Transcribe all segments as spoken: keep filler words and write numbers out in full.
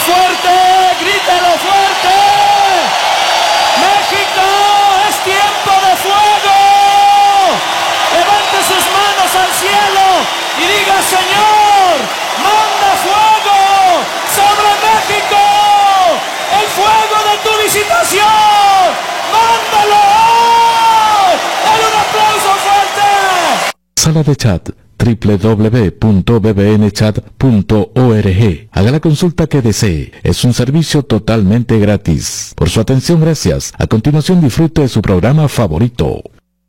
fuerte, grítelo fuerte. México, es tiempo de fuego. Levante sus manos al cielo y diga: Señor, manda fuego sobre México. El fuego de tu visitación, mándalo hoy. Dale un aplauso fuerte. Sala de chat doble u doble u doble u punto b b n chat punto org. Haga la consulta que desee. Es un servicio totalmente gratis. Por su atención, gracias. A continuación, disfrute de su programa favorito.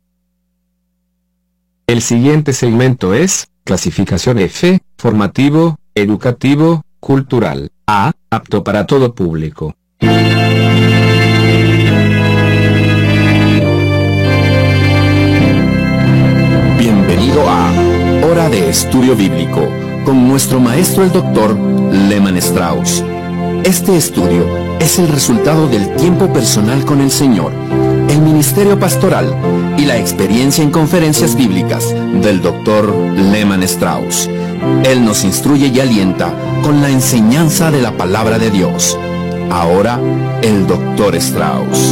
El siguiente segmento es clasificación F, formativo, educativo, cultural. A, apto para todo público. Bienvenido a Hora de Estudio Bíblico, con nuestro maestro el doctor Lehman Strauss. Este estudio es el resultado del tiempo personal con el Señor, el ministerio pastoral y la experiencia en conferencias bíblicas del doctor Lehman Strauss. Él nos instruye y alienta con la enseñanza de la palabra de Dios. Ahora, el doctor Strauss.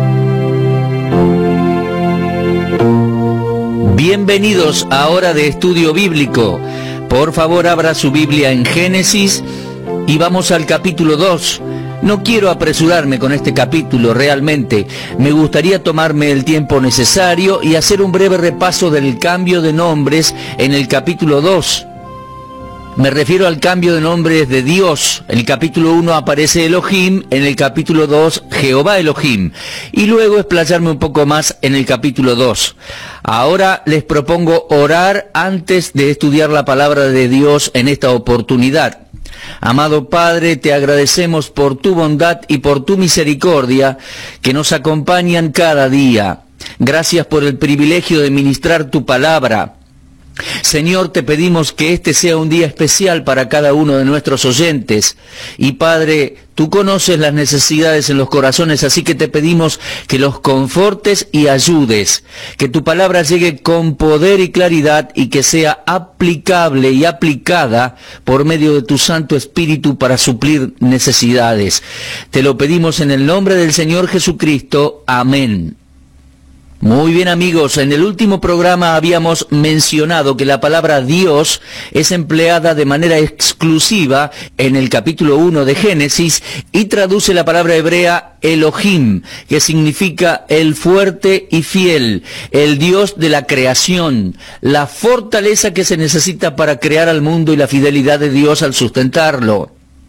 Bienvenidos a Hora de Estudio Bíblico. Por favor, abra su Biblia en Génesis y vamos al capítulo dos. No quiero apresurarme con este capítulo realmente. Me gustaría tomarme el tiempo necesario y hacer un breve repaso del cambio de nombres en el capítulo dos. Me refiero al cambio de nombres de Dios. En el capítulo uno aparece Elohim, en el capítulo dos Jehová Elohim, y luego explayarme un poco más en el capítulo dos. Ahora les propongo orar antes de estudiar la palabra de Dios en esta oportunidad. Amado Padre, te agradecemos por tu bondad y por tu misericordia que nos acompañan cada día. Gracias por el privilegio de ministrar tu palabra. Señor, te pedimos que este sea un día especial para cada uno de nuestros oyentes. Y Padre, tú conoces las necesidades en los corazones, así que te pedimos que los confortes y ayudes, que tu palabra llegue con poder y claridad y que sea aplicable y aplicada por medio de tu Santo Espíritu para suplir necesidades. Te lo pedimos en el nombre del Señor Jesucristo. Amén. Muy bien, amigos, en el último programa habíamos mencionado que la palabra Dios es empleada de manera exclusiva en el capítulo uno de Génesis y traduce la palabra hebrea Elohim, que significa el fuerte y fiel, el Dios de la creación, la fortaleza que se necesita para crear al mundo y la fidelidad de Dios al sustentarlo.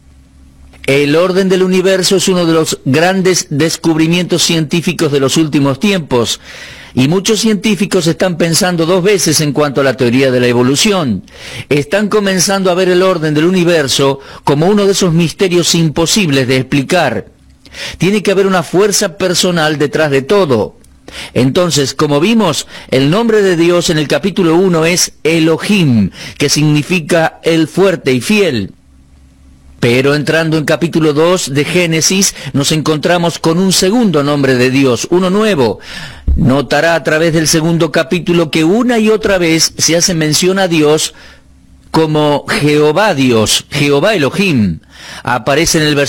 El orden del universo es uno de los grandes descubrimientos científicos de los últimos tiempos, y muchos científicos están pensando dos veces en cuanto a la teoría de la evolución. Están comenzando a ver el orden del universo como uno de esos misterios imposibles de explicar. Tiene que haber una fuerza personal detrás de todo. Entonces, como vimos, el nombre de Dios en el capítulo uno es Elohim, que significa el fuerte y fiel. Pero entrando en capítulo dos de Génesis, nos encontramos con un segundo nombre de Dios, uno nuevo. Notará a través del segundo capítulo que una y otra vez se hace mención a Dios como Jehová Dios, Jehová Elohim. Aparece en el versículo